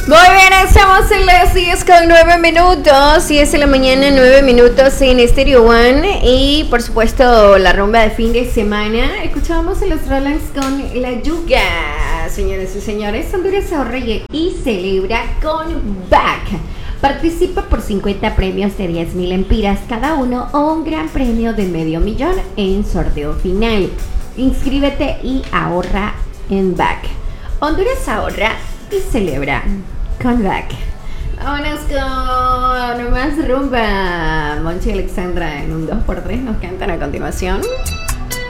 Muy bien, estamos en las 10 con 9 minutos, 10 de la mañana, 9 minutos en Stereo One. Y por supuesto la rumba de fin de semana. Escuchábamos a los Rolands con La Yuga. Señores y señores, Honduras ahorra y celebra con Back. Participa por 50 premios de 10,000 empiras cada uno o un gran premio de $500,000 en sorteo final. Inscríbete y ahorra en Back. Honduras ahorra y celebra con Back. Vámonos con más rumba. Monchi y Alexandra en un 2x3 nos cantan a continuación.